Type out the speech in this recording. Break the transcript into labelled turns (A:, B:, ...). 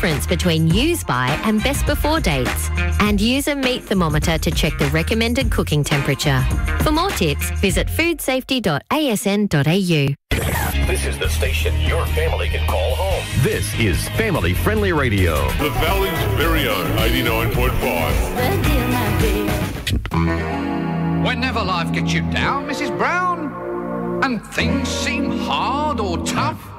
A: difference between use-by and best-before dates. And use a meat thermometer to check the recommended cooking temperature. For more tips, visit foodsafety.asn.au.
B: This is the station your family can call home. This is family-friendly radio.
C: The Valley's very own 89.5.
D: Whenever life gets you down, Mrs. Brown, and things seem hard or tough,